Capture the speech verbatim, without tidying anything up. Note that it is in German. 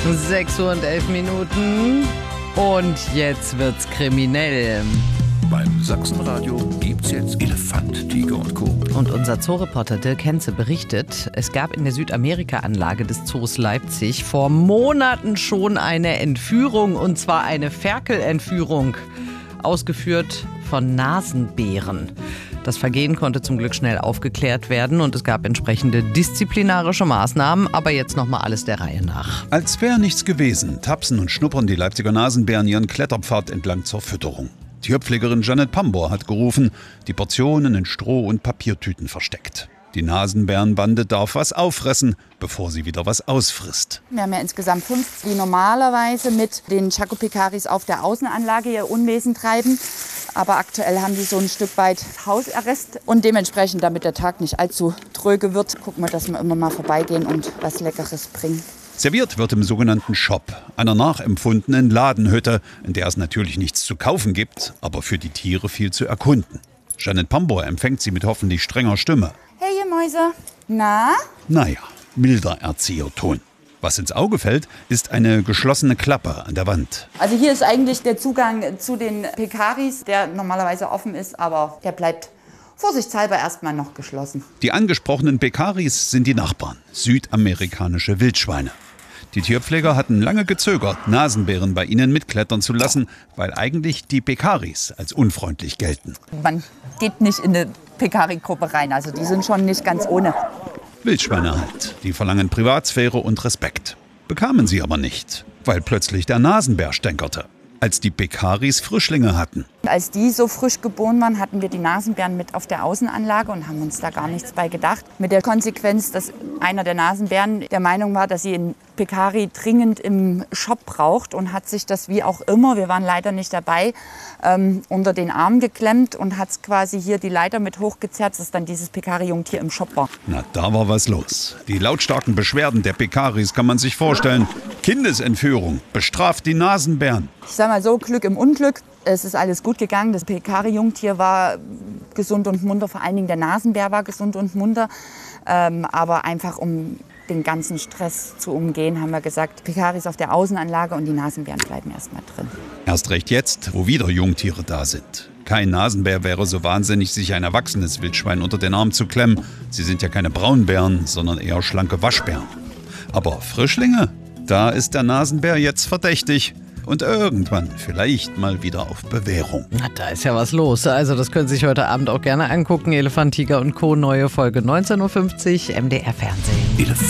sechs Uhr und elf Minuten. Und jetzt wird's kriminell. Beim Sachsenradio gibt's jetzt Elefant, Tiger und Co. Und unser Zooreporter Dirk Henze berichtet, es gab in der Südamerika-Anlage des Zoos Leipzig vor Monaten schon eine Entführung, und zwar eine Ferkelentführung, ausgeführt von Nasenbären. Das Vergehen konnte zum Glück schnell aufgeklärt werden und es gab entsprechende disziplinarische Maßnahmen, aber jetzt nochmal alles der Reihe nach. Als wäre nichts gewesen, tapsen und schnuppern die Leipziger Nasenbären ihren Kletterpfad entlang zur Fütterung. Tierpflegerin Janet Pambor hat gerufen, die Portionen in Stroh- und Papiertüten versteckt. Die Nasenbärenbande darf was auffressen, bevor sie wieder was ausfrisst. Wir haben ja insgesamt fünf, die normalerweise mit den Chacopecaris auf der Außenanlage ihr Unwesen treiben. Aber aktuell haben die so ein Stück weit Hausarrest. Und dementsprechend, damit der Tag nicht allzu tröge wird, gucken wir, dass wir immer mal vorbeigehen und was Leckeres bringen. Serviert wird im sogenannten Shop, einer nachempfundenen Ladenhütte, in der es natürlich nichts zu kaufen gibt, aber für die Tiere viel zu erkunden. Janet Pambor empfängt sie mit hoffentlich strenger Stimme. Hey, ihr Mäuse. Na? Naja, milder Erzieherton. Was ins Auge fällt, ist eine geschlossene Klappe an der Wand. Also hier ist eigentlich der Zugang zu den Pecaris, der normalerweise offen ist, aber der bleibt vorsichtshalber erstmal noch geschlossen. Die angesprochenen Pecaris sind die Nachbarn, südamerikanische Wildschweine. Die Tierpfleger hatten lange gezögert, Nasenbären bei ihnen mitklettern zu lassen, weil eigentlich die Pecaris als unfreundlich gelten. Man geht nicht in eine Pecari-Gruppe rein, also die sind schon nicht ganz ohne. Wildschweine halt, die verlangen Privatsphäre und Respekt. Bekamen sie aber nicht, weil plötzlich der Nasenbär stänkerte, als die Pecaris Frischlinge hatten. Als die so frisch geboren waren, hatten wir die Nasenbären mit auf der Außenanlage und haben uns da gar nichts bei gedacht. Mit der Konsequenz, dass einer der Nasenbären der Meinung war, dass sie einen Pecari dringend im Shop braucht und hat sich das wie auch immer, wir waren leider nicht dabei, ähm, unter den Arm geklemmt und hat quasi hier die Leiter mit hochgezerrt, dass dann dieses Pecari-Jungtier im Shop war. Na, da war was los. Die lautstarken Beschwerden der Pecaris kann man sich vorstellen. Kindesentführung bestraft die Nasenbären. Ich sag mal so, Glück im Unglück. Es ist alles gut gegangen. Das Pecari-Jungtier war gesund und munter. Vor allen Dingen der Nasenbär war gesund und munter. Ähm, aber einfach um den ganzen Stress zu umgehen, haben wir gesagt, Pecaris auf der Außenanlage und die Nasenbären bleiben erstmal drin. Erst recht jetzt, wo wieder Jungtiere da sind. Kein Nasenbär wäre so wahnsinnig, sich ein erwachsenes Wildschwein unter den Arm zu klemmen. Sie sind ja keine Braunbären, sondern eher schlanke Waschbären. Aber Frischlinge? Da ist der Nasenbär jetzt verdächtig. Und irgendwann vielleicht mal wieder auf Bewährung. Na, da ist ja was los. Also das können Sie sich heute Abend auch gerne angucken. Elefant, Tiger und Co. Neue Folge neunzehn Uhr fünfzig, M D R Fernsehen. Elefant.